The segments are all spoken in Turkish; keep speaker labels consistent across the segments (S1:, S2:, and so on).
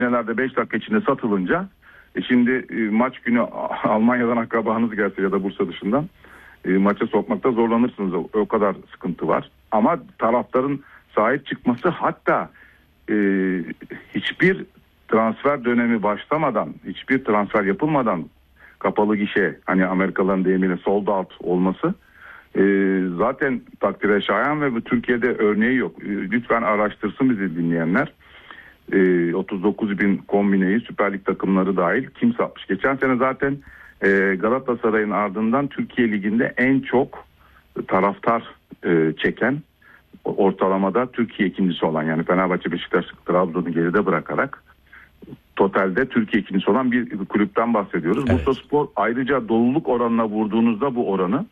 S1: nelerde 5 dakika içinde satılınca şimdi maç günü Almanya'dan akrabanız gelse ya da Bursa dışından maça sokmakta zorlanırsınız. O kadar sıkıntı var. Ama taraftarın sahip çıkması, hatta hiçbir transfer dönemi başlamadan, hiçbir transfer yapılmadan kapalı gişe, hani Amerikalıların deyimiyle sold out olması zaten takdire şayan ve bu Türkiye'de örneği yok. Lütfen araştırsın bizi dinleyenler. 39 bin kombineyi Süper Lig takımları dahil kim satmış? Geçen sene zaten Galatasaray'ın ardından Türkiye Ligi'nde en çok taraftar çeken, ortalamada Türkiye ikincisi olan, yani Fenerbahçe, Beşiktaş, Trabzon'u geride bırakarak totalde Türkiye ikincisi olan bir kulüpten bahsediyoruz. Evet. Bursaspor ayrıca doluluk oranına vurduğunuzda bu oranı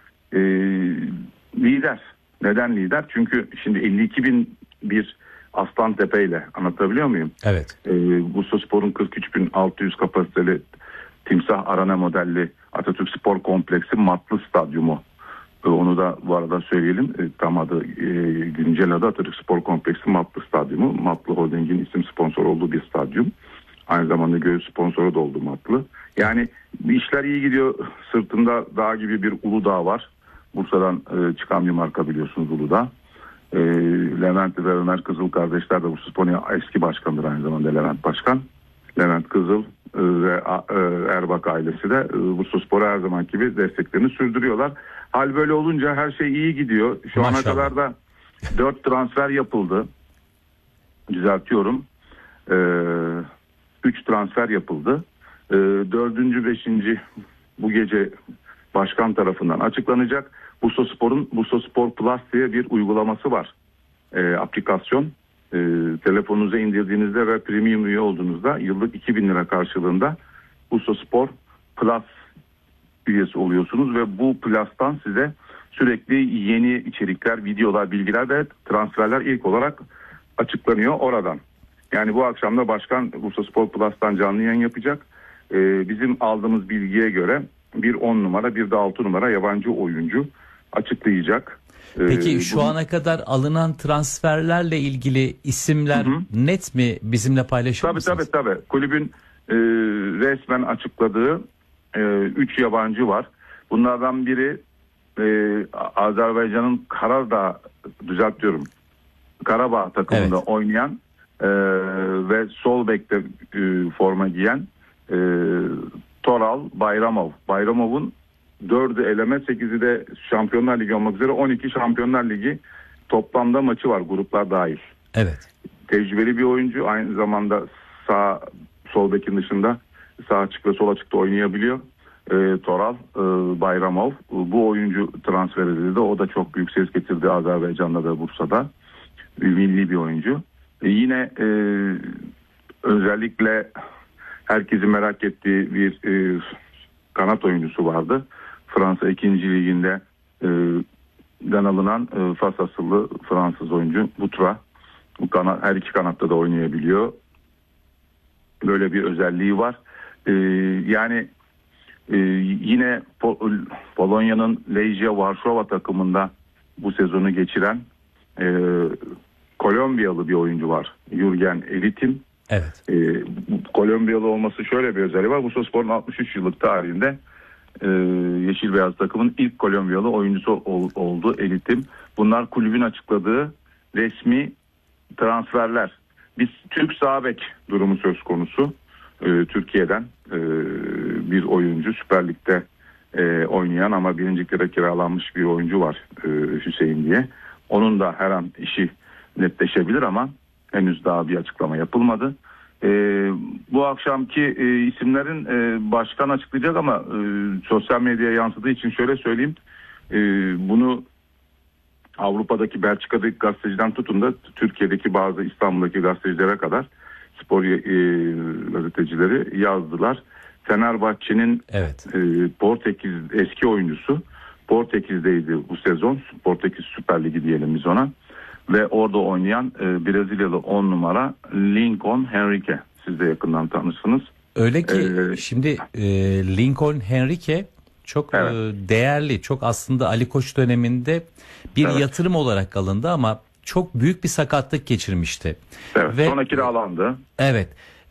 S1: lider. Neden lider? Çünkü şimdi 52 bin bir Aslantepe ile, anlatabiliyor muyum?
S2: Evet.
S1: Bursaspor'un 43.600 kapasiteli Timsah Arena modelli Atatürk Spor Kompleksi Matlı Stadyumu. Onu da bu arada söyleyelim. Tam adı, güncel adı Atatürk Spor Kompleksi Matlı Stadyumu. Matlı Holding'in isim sponsor olduğu bir stadyum. Aynı zamanda göğüs sponsoru da oldu Matlı. Yani işler iyi gidiyor. Sırtında dağ gibi bir Uludağ var. Bursa'dan çıkan bir marka, biliyorsunuz, Uludağ. Levent ve Ömer Kızıl kardeşler de Bursaspor'un eski başkanıdır aynı zamanda, Levent Başkan. Levent Kızıl ve Erbak ailesi de Bursaspor'a her zaman gibi desteklerini sürdürüyorlar. Hal böyle olunca her şey iyi gidiyor. Şu Maşallah. Ana kadar da 4 transfer yapıldı. Düzeltiyorum. 3 transfer yapıldı. 4. 5. bu gece başkan tarafından açıklanacak. Bursaspor'un Bursaspor Plus diye bir uygulaması var. Aplikasyon. Telefonunuza indirdiğinizde ve premium üye olduğunuzda yıllık 2.000 lira karşılığında Bursaspor Plus üyesi oluyorsunuz ve bu Plus'tan size sürekli yeni içerikler, videolar, bilgiler ve transferler ilk olarak açıklanıyor oradan. Yani bu akşam da başkan Bursaspor Plus'tan canlı yayın yapacak. Bizim aldığımız bilgiye göre bir 10 numara, bir de 6 numara yabancı oyuncu açıklayacak.
S2: Peki şu ana kadar alınan transferlerle ilgili isimler net mi, bizimle paylaşır mısınız?
S1: Tabii. Kulübün resmen açıkladığı 3 yabancı var. Bunlardan biri Azerbaycan'ın Karabağ takımında oynayan ve sol bekte forma giyen Toral Bayramov. Bayramov'un 4'ü eleme, 8'i de Şampiyonlar Ligi olmak üzere 12 Şampiyonlar Ligi toplamda maçı var, gruplar dahil.
S2: Evet.
S1: Tecrübeli bir oyuncu, aynı zamanda sol bekin dışında sağ açık ve sol açıkta oynayabiliyor. Toral Bayramov, bu oyuncu transfer edildi. O da çok büyük ses getirdi Azerbaycan'da ve Bursa'da. Milli bir oyuncu. Yine özellikle herkesin merak ettiği bir kanat oyuncusu vardı. Fransa 2. Ligi'nde alınan Fas asıllı Fransız oyuncu Butra. Her iki kanatta da oynayabiliyor. Böyle bir özelliği var. Yani yine Polonya'nın Legia Varşova takımında bu sezonu geçiren Kolombiyalı bir oyuncu var. Jürgen Elitim.
S2: Evet.
S1: Kolombiyalı olması şöyle bir özelliği var. Bursaspor'un 63 yıllık tarihinde Yeşil Beyaz takımın ilk Kolombiyalı oyuncusu oldu Elitim. Bunlar kulübün açıkladığı resmi transferler. Biz Türk sağ bek durumu söz konusu. Türkiye'den bir oyuncu, Süper Lig'de oynayan ama birinciliklere kiralanmış bir oyuncu var, Hüseyin diye. Onun da her an işi netleşebilir ama henüz daha bir açıklama yapılmadı. Bu akşamki isimlerin başkan açıklayacak ama sosyal medyaya yansıdığı için şöyle söyleyeyim. Bunu Avrupa'daki, Belçika'daki gazeteciden tutun da Türkiye'deki bazı İstanbul'daki gazetecilere kadar spor gazetecileri yazdılar. Fenerbahçe'nin Portekiz eski oyuncusu, Portekiz'deydi bu sezon. Portekiz Süper Ligi diyelim biz ona. Ve orada oynayan Brezilyalı 10 numara Lincoln Henrique. Siz de yakından tanırsınız.
S2: Öyle ki şimdi Lincoln Henrique çok değerli, çok aslında Ali Koç döneminde bir yatırım olarak alındı ama çok büyük bir sakatlık geçirmişti.
S1: Evet, sonra kiralandı.
S2: Evet